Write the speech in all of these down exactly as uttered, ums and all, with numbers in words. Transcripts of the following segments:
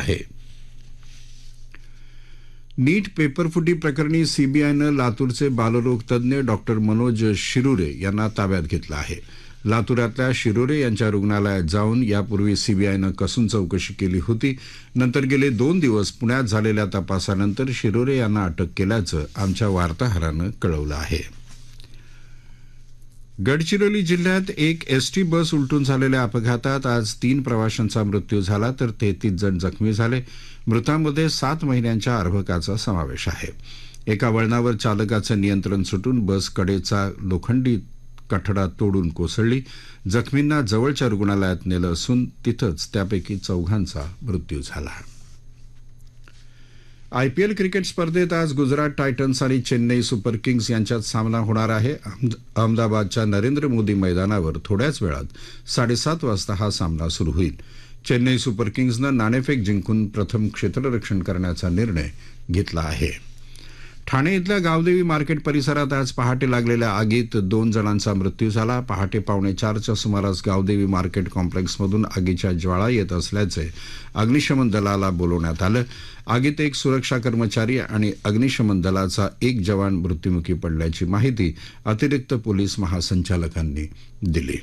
आहे. नीट पेपरफुटी प्रकरणी सीबीआयनं लातूरचे बालरोग तज्ज्ञ डॉक्टर मनोज शिरुरे यांना ताब्यात घेतलं आहे. लातूरातल्या शिरोरे यांच्या रुग्णालयात जाऊन यापूर्वी सीबीआयनं कसून चौकशी केली होती. नंतर गेले दोन दिवस पुण्यात झालेल्या तपासानंतर शिरोरे यांना अटक केल्याचं आमच्या वार्ताहरानं कळवलं आहे. गडचिरोली जिल्ह्यात एक एसटी बस उलटून झालेल्या अपघातात आज तीन प्रवाशांचा मृत्यू झाला तर तेहतीस जण जखमी झाले. मृतांमध्ये सात महिन्यांच्या अर्भकाचा समावेश आहे. एका वळणावर चालकाचं नियंत्रण सुटून बस कडेचा लोखंडी कठडा तोडून कोसळली. जखमींना जवळच्या रुग्णालयात नेलं असून तिथंच त्यापैकी चौघांचा मृत्यू झाला. आयपीएल क्रिकेट स्पर्धेत आज गुजरात टायटन्स आणि चेन्नई सुपर किंग्स यांच्यात सामना होणार आहे. अहमदाबादच्या नरेंद्र मोदी मैदानावर थोड्याच वेळात साडेसात वाजता हा सामना सुरू होईल. चेन्नई सुपर किंग्सनं नाणेफेक जिंकून प्रथम क्षेत्ररक्षण करण्याचा निर्णय घेतला आहे. ठाणे इथल्या गावदेवी मार्केट परिसरात आज पहाटे लागलेल्या आगीत दोन जणांचा मृत्यू झाला. पहाटे पावणे चारच्या सुमारास गावदेवी मार्केट कॉम्प्लेक्समधून आगीच्या ज्वाळा येत असल्याचे अग्निशमन दलाला बोलवण्यात आलं. आगीत एक सुरक्षा कर्मचारी आणि अग्निशमन दलाचा एक जवान मृत्युमुखी पडल्याची माहिती अतिरिक्त पोलीस महासंचालकांनी दिली.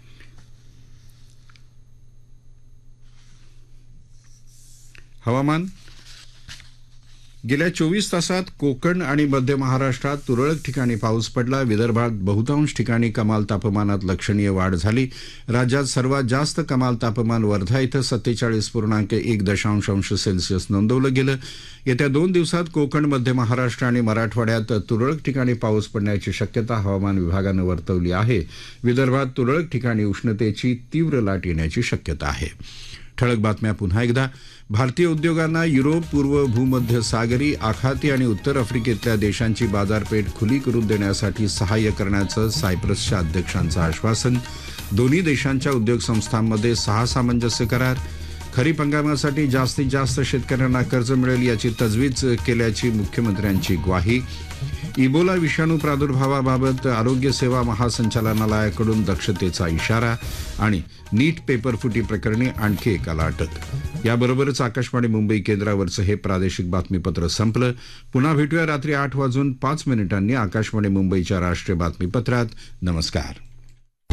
हवामान. गेल्या चोवीस तासात कोकण आणि मध्य महाराष्ट्रात तुरळक ठिकाणी पाऊस पडला. विदर्भात बहुतांश ठिकाणी कमाल तापमानात लक्षणीय वाढ झाली. राज्यात सर्वात जास्त कमाल तापमान वर्धा इथं सत्तेचाळीस पूर्णांक एक दशांश अंश सेल्सिअस नोंदवलं गेलं. येत्या दोन दिवसात कोकण, मध्य महाराष्ट्र आणि मराठवाड्यात तुरळक ठिकाणी पाऊस पडण्याची शक्यता हवामान विभागानं वर्तवली आहे. विदर्भात तुरळक ठिकाणी उष्णतेची तीव्र लाट येण्याची शक्यता आहे. ठळक बातम्या पुन्हा एकदा. भारतीय उद्योगांना युरोप, पूर्व भूमध्य सागरी, आखाती आणि उत्तर आफ्रिकेतल्या देशांची बाजारपेठ खुली करून देण्यासाठी सहाय्य करण्याचं सायप्रसच्या अध्यक्षांचं आश्वासन. दोन्ही देशांच्या उद्योग संस्थांमध्ये सहा सामंजस्य करार. खरीप हंगामासाठी जास्तीत जास्त शेतकऱ्यांना कर्ज मिळेल याची तजवीज केल्याची मुख्यमंत्र्यांची ग्वाही. इबोला विषाणू प्रादुर्भावाबाबत आरोग्य सेवा महासंचालनालयाकडून दक्षतेचा इशारा. आणि नीट पेपरफुटी प्रकरणी आणखी एकाला अटक. याबरोबरच आकाशवाणी मुंबई केंद्रावरचं हे प्रादेशिक बातमीपत्र संपलं. पुन्हा भेटूया रात्री आठ वाजून पाच मिनिटांनी आकाशवाणी मुंबईच्या राष्ट्रीय बातमीपत्रात. नमस्कार.